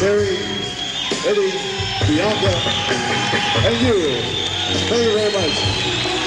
Terry, Eddie, Bianca, and you. Thank you very much.